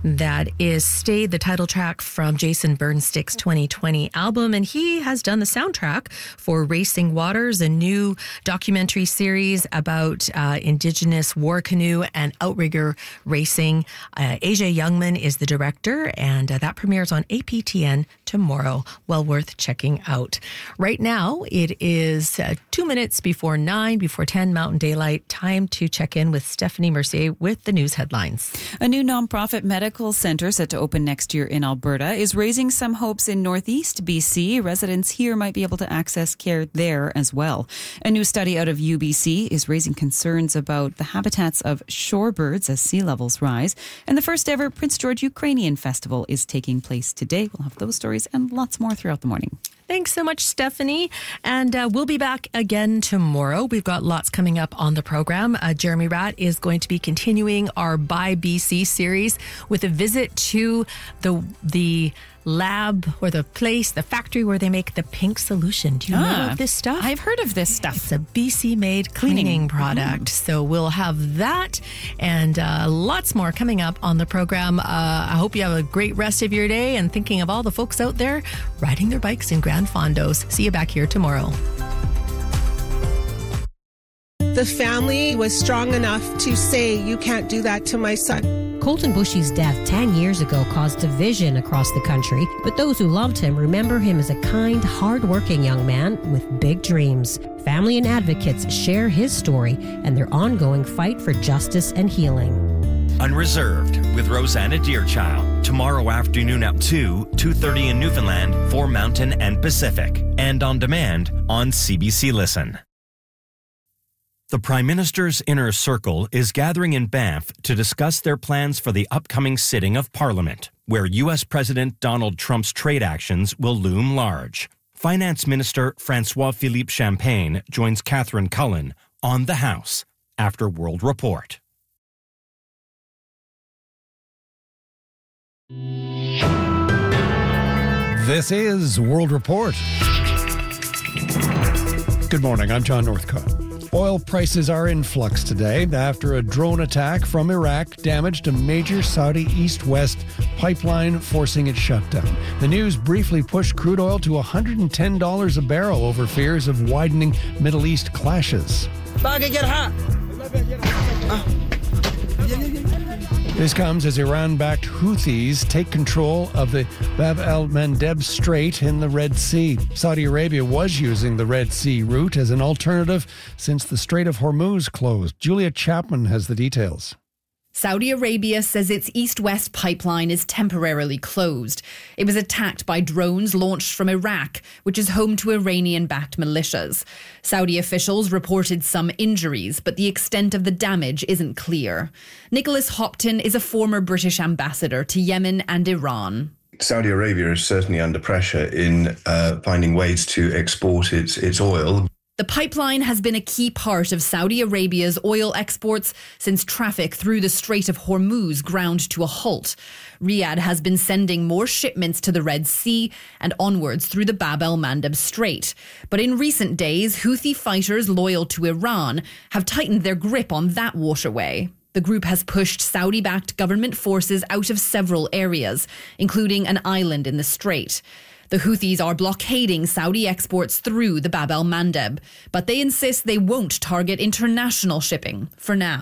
That is Stay, the title track from Jason Burnstick's 2020 album. And he has done the soundtrack for Racing Waters, a new documentary series about Indigenous war canoe and outrigger racing. Asia Youngman is the director, and that premieres on APTN tomorrow. Well worth checking out. Right now, it is 2 minutes before 9, before 10 Mountain Daylight. Time to check in with Stephanie Mercier with the news headlines. A new nonprofit medical centre set to open next year in Alberta is raising some hopes in northeast BC. Residents here might be able to access care there as well. A new study out of UBC is raising concerns about the habitats of shorebirds as sea levels rise. And the first ever Prince George Ukrainian Festival is taking place today. We'll have those stories and lots more throughout the morning. Thanks so much, Stephanie. And we'll be back again tomorrow. We've got lots coming up on the program. Jeremy Ratt is going to be continuing our By BC series with a visit to the lab or the place, the factory where they make the pink solution. Do you know of this stuff? I've heard of this stuff. It's a BC-made cleaning product. So we'll have that and lots more coming up on the program. I hope you have a great rest of your day and thinking of all the folks out there riding their bikes in Grand Fondos. See you back here tomorrow. The family was strong enough to say, you can't do that to my son. Colton Bushy's death 10 years ago caused division across the country, but those who loved him remember him as a kind, hard-working young man with big dreams. Family and advocates share his story and their ongoing fight for justice and healing. Unreserved with Rosanna Deerchild. Tomorrow afternoon at 2:30 in Newfoundland for Mountain and Pacific. And on demand on CBC Listen. The Prime Minister's Inner Circle is gathering in Banff to discuss their plans for the upcoming sitting of Parliament, where U.S. President Donald Trump's trade actions will loom large. Finance Minister François-Philippe Champagne joins Catherine Cullen on the House after World Report. This is World Report. Good morning, I'm John Northcott. Oil prices are in flux today after a drone attack from Iraq damaged a major Saudi east-west pipeline, forcing its shutdown. The news briefly pushed crude oil to $110 a barrel over fears of widening Middle East clashes. This comes as Iran-backed Houthis take control of the Bab el-Mandeb Strait in the Red Sea. Saudi Arabia was using the Red Sea route as an alternative since the Strait of Hormuz closed. Julia Chapman has the details. Saudi Arabia says its east-west pipeline is temporarily closed. It was attacked by drones launched from Iraq, which is home to Iranian-backed militias. Saudi officials reported some injuries, but the extent of the damage isn't clear. Nicholas Hopton is a former British ambassador to Yemen and Iran. Saudi Arabia is certainly under pressure in finding ways to export its oil. The pipeline has been a key part of Saudi Arabia's oil exports since traffic through the Strait of Hormuz ground to a halt. Riyadh has been sending more shipments to the Red Sea and onwards through the Bab el-Mandeb Strait. But in recent days, Houthi fighters loyal to Iran have tightened their grip on that waterway. The group has pushed Saudi-backed government forces out of several areas, including an island in the strait. The Houthis are blockading Saudi exports through the Bab el-Mandeb, but they insist they won't target international shipping for now.